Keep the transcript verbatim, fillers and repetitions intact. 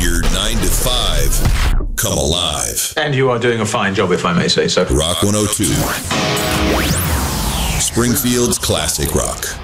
your nine to five come alive. And you are doing a fine job, if I may say so. Rock one oh two. Springfield's classic rock.